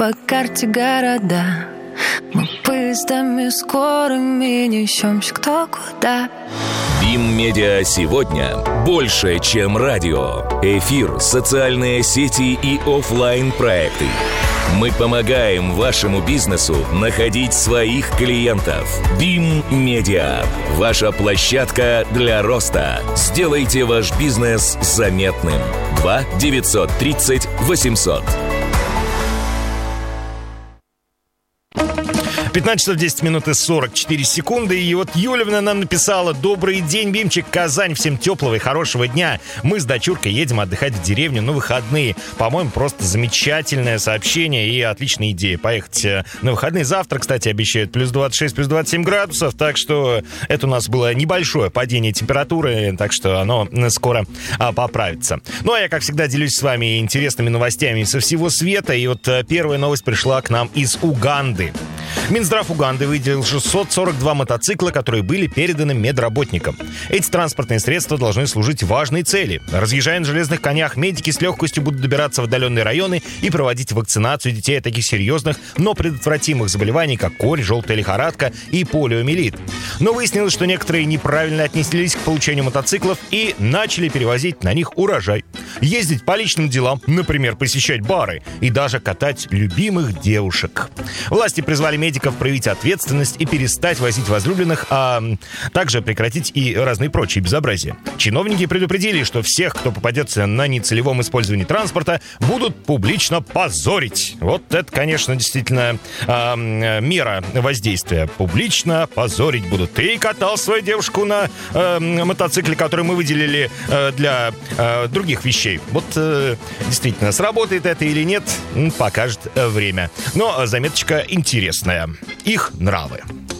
по карте города. Мы поездами скорыми несемся кто куда. БИМ-медиа сегодня больше, чем радио. Эфир, социальные сети и офлайн проекты. Мы помогаем вашему бизнесу находить своих клиентов. БИМ-медиа. Ваша площадка для роста. Сделайте ваш бизнес заметным. 2 930 800. 15 часов 10 минут и 44 секунды. И вот Юлевна нам написала: добрый день, Бимчик, Казань, всем теплого и хорошего дня. Мы с дочуркой едем отдыхать в деревню на выходные. По-моему, просто замечательное сообщение и отличная идея поехать на выходные. Завтра, кстати, обещают плюс 26, плюс 27 градусов. Так что это у нас было небольшое падение температуры, так что оно скоро поправится. Ну, а я, как всегда, делюсь с вами интересными новостями со всего света. И вот первая новость пришла к нам из Уганды. Минздрав Уганды выделил 642 мотоцикла, которые были переданы медработникам. Эти транспортные средства должны служить важной цели. Разъезжая на железных конях, медики с легкостью будут добираться в отдаленные районы и проводить вакцинацию детей от таких серьезных, но предотвратимых заболеваний, как корь, желтая лихорадка и полиомиелит. Но выяснилось, что некоторые неправильно отнеслись к получению мотоциклов и начали перевозить на них урожай. Ездить по личным делам, например, посещать бары и даже катать любимых девушек. Власти призвали медиков проявить ответственность и перестать возить возлюбленных, а также прекратить и разные прочие безобразия. Чиновники предупредили, что всех, кто попадется на нецелевом использовании транспорта, будут публично позорить. Вот это, конечно, действительно мера воздействия. Публично позорить будут. Ты катал свою девушку на мотоцикле, который мы выделили для других вещей. Вот действительно, сработает это или нет, покажет время. Но заметочка интересная. Их нравы.